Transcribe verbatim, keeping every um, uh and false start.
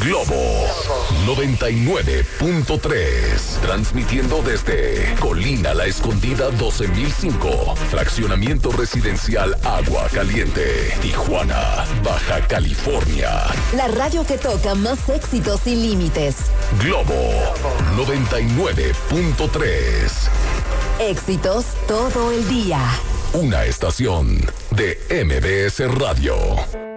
Globo noventa y nueve punto tres. Transmitiendo desde Colina La Escondida doce mil cinco. Fraccionamiento residencial Agua Caliente. Tijuana, Baja California. La radio que toca más éxitos sin límites. Globo noventa y nueve punto tres. Éxitos todo el día. Una estación de M B S Radio.